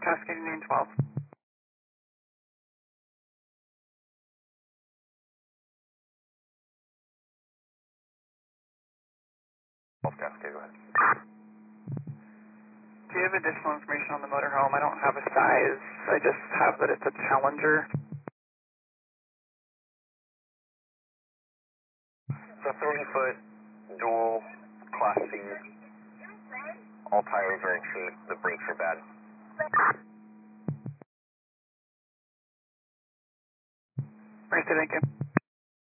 Cascade Union 12. Cascade, go ahead. Do you have additional information on the motorhome? I don't have a size. I just have that it's a Challenger. It's a 30-foot dual Class C. All tires are in shape. The brakes are bad. Right, thank you.